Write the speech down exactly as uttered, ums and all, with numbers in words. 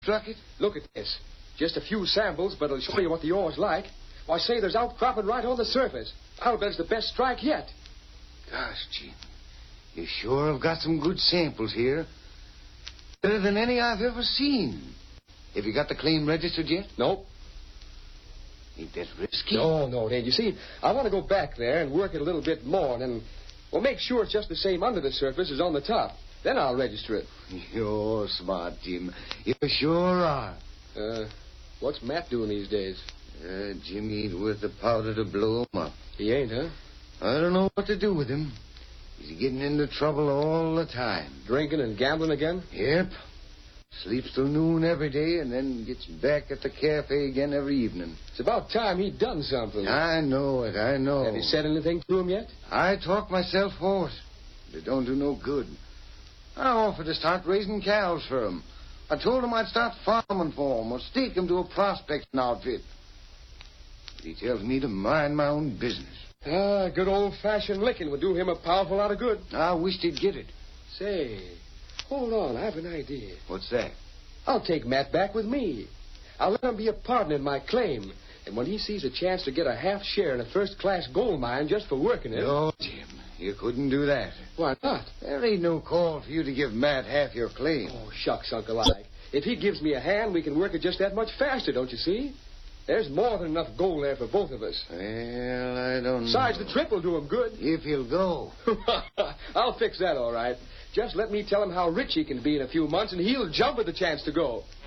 struck it? Look at this. Just a few samples, but it'll show you what the ore's like. Why, say, there's outcropping right on the surface. I'll bet it's the best strike yet. Gosh, Jim, you sure have got some good samples here. Better than any I've ever seen. Have you got the claim registered yet? Nope. Ain't that risky? No, no, it ain't. You see, I want to go back there and work it a little bit more, and then, well, make sure it's just the same under the surface as on the top. Then I'll register it. You're smart, Jim. You sure are. Uh, what's Matt doing these days? Uh, Jimmy ain't worth the powder to blow him up. He ain't, huh? I don't know what to do with him. He's getting into trouble all the time. Drinking and gambling again? Yep. Sleeps till noon every day and then gets back at the cafe again every evening. It's about time he'd done something. I know it, I know. Have you said anything to him yet? I talked myself hoarse. It don't do no good. I offered to start raising cows for him. I told him I'd start farming for him or stake him to a prospecting outfit. But he tells me to mind my own business. Ah, good old-fashioned licking would do him a powerful lot of good. I wished he'd get it. Say, hold on, I have an idea. What's that? I'll take Matt back with me. I'll let him be a partner in my claim. And when he sees a chance to get a half share in a first-class gold mine just for working it... No, Jim, you couldn't do that. Why not? There ain't no call for you to give Matt half your claim. Oh, shucks, Uncle Ike. If he gives me a hand, we can work it just that much faster, don't you see? There's more than enough gold there for both of us. Well, I don't Besides, know. the trip will do him good. If he'll go. I'll fix that, all right. Just let me tell him how rich he can be in a few months, and he'll jump at the chance to go.